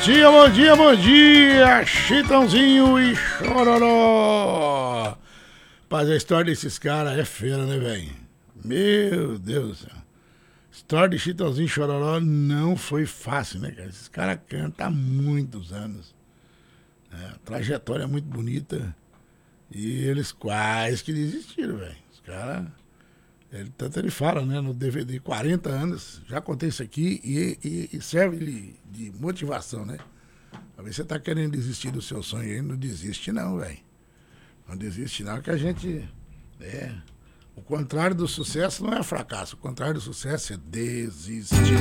dia, bom dia, bom dia, Chitãozinho e Chororó. Mas a história desses caras é feira, né, velho? Meu Deus do céu. A história de Chitãozinho e Chororó não foi fácil, né, cara? Esses caras cantam há muitos anos. A trajetória é muito bonita. E eles quase que desistiram, velho. Os caras... Tanto ele fala, né, no DVD, 40 anos, já contei isso aqui e serve de motivação, né? Às vezes você tá querendo desistir do seu sonho aí, não desiste não, velho. Não desiste não, que a gente... O contrário do sucesso não é fracasso, o contrário do sucesso é desistir.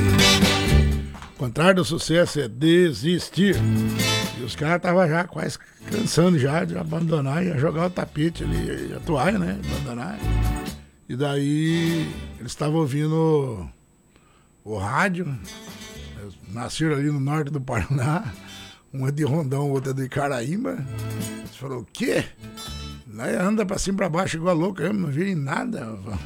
O contrário do sucesso é desistir. E os caras estavam já quase cansando já de abandonar, ia jogar o tapete ali, a toalha, né, abandonar. E daí eles estavam ouvindo o rádio, eles nasceram ali no norte do Paraná, uma de Rondão, outra de Caraíba. Eles falaram, o quê? Nós anda pra cima e pra baixo igual louco, eu não vi nada,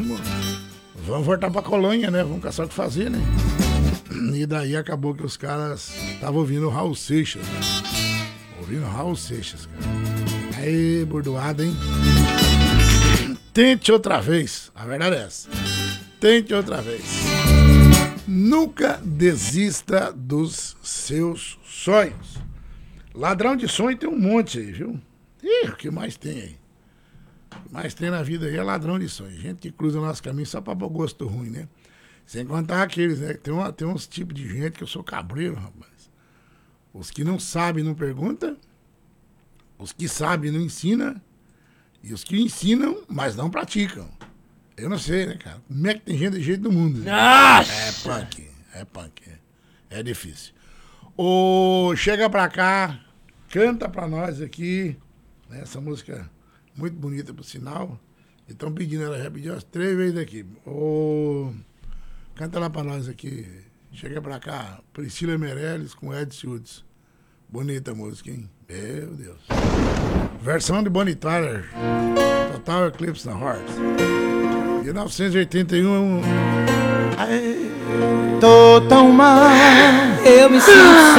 vamos voltar pra colônia, né? Vamos caçar o que fazer, né? E daí acabou que os caras estavam ouvindo o Raul Seixas, né? Ouvindo o Raul Seixas, cara. Aí, bordoada, hein? Tente outra vez, a verdade é essa. Tente outra vez. Nunca desista dos seus sonhos. Ladrão de sonho tem um monte aí, viu? Ih, o que mais tem aí? O que mais tem na vida aí é ladrão de sonho. Gente que cruza o nosso caminho só pra pôr gosto ruim, né? Sem contar aqueles, né? Tem uns tipos de gente que eu sou cabreiro, rapaz. Os que não sabem não perguntam. Os que sabem não ensinam. E os que ensinam, mas não praticam. Eu não sei, né, cara? Como é que tem gente de jeito do mundo? Nossa! É punk. É difícil. Chega pra cá, canta pra nós aqui. Né, essa música muito bonita, por sinal. E estão pedindo, ela já pediu umas 3 vezes aqui. Canta lá pra nós aqui. Chega pra cá, Priscila Meirelles com Ed Schultz. Bonita a música, hein? Meu Deus. Versão de Bonnie Tyler. Total Eclipse na Heart. 1981. Tô tão mal, eu me sinto